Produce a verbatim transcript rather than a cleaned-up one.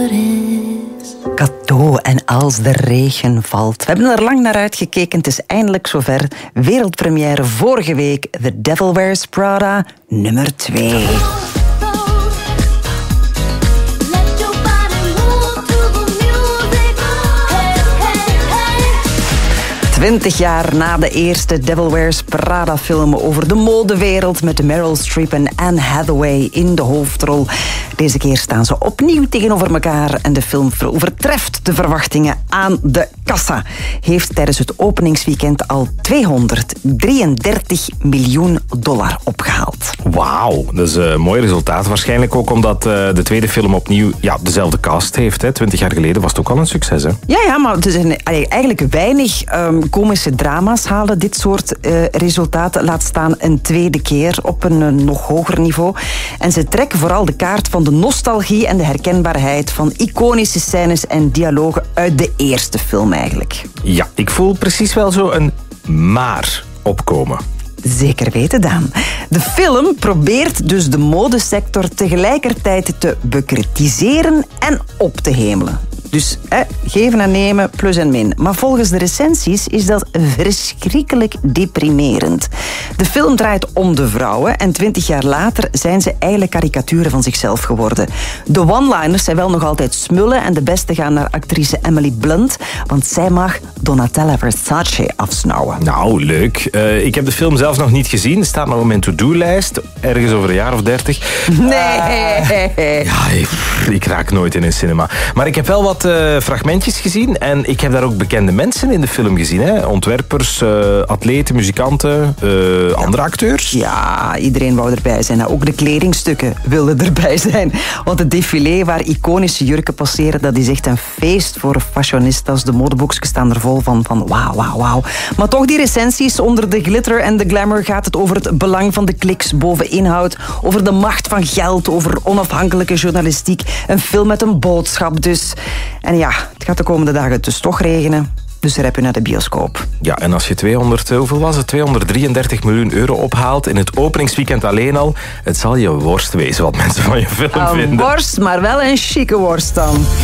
Cadeau en Als de regen valt. We hebben er lang naar uitgekeken. Het is eindelijk zover. Wereldpremière vorige week. The Devil Wears Prada, nummer twee. Twintig jaar na de eerste Devil Wears Prada film over de modewereld met Meryl Streep en Anne Hathaway in de hoofdrol. Deze keer staan ze opnieuw tegenover elkaar en de film overtreft de verwachtingen aan de kassa. Heeft tijdens het openingsweekend al tweehonderddrieëndertig miljoen dollar opgehaald. Wauw, dat is een mooi resultaat. Waarschijnlijk ook omdat uh, de tweede film opnieuw ja, dezelfde cast heeft. Hè. Twintig jaar geleden was het ook al een succes. Hè? Ja, ja, maar het zijn eigenlijk weinig um, komische drama's halen dit soort uh, resultaten. Laat staan een tweede keer op een uh, nog hoger niveau. En ze trekken vooral de kaart van de nostalgie en de herkenbaarheid van iconische scènes en dialogen uit de eerste film eigenlijk. Ja, ik voel precies wel zo een maar opkomen. Zeker weten, Daan. De film probeert dus de modesector tegelijkertijd te bekritiseren en op te hemelen. Dus eh, geven en nemen, plus en min. Maar volgens de recensies is dat verschrikkelijk deprimerend. De film draait om de vrouwen en twintig jaar later zijn ze eigenlijk karikaturen van zichzelf geworden. De one-liners zijn wel nog altijd smullen en de beste gaan naar actrice Emily Blunt, want zij mag Donatella Versace afsnauwen. Nou, leuk. Uh, ik heb de film zelf nog niet gezien. Het staat nog op mijn to-do-lijst. Ergens over een jaar of dertig. Nee! Uh, ja, ik, ik raak nooit in een cinema. Maar ik heb wel wat Uh, fragmentjes gezien en ik heb daar ook bekende mensen in de film gezien. Hè? Ontwerpers, uh, atleten, muzikanten, uh, ja. andere acteurs. Ja, iedereen wou erbij zijn. Ook de kledingstukken wilden erbij zijn. Want het défilé waar iconische jurken passeren, dat is echt een feest voor fashionistas. De modeboekjes staan er vol van, van wauw, wauw, wauw. Maar toch die recensies, onder de glitter en de glamour gaat het over het belang van de kliks boven inhoud, over de macht van geld, over onafhankelijke journalistiek. Een film met een boodschap dus. En ja, het gaat de komende dagen dus toch regenen. Dus rep je naar de bioscoop. Ja, en als je tweehonderd, hoeveel was het? tweehonderddrieëndertig miljoen euro ophaalt in het openingsweekend alleen al, het zal je worst wezen wat mensen van je film een vinden. Worst, maar wel een chique worst dan.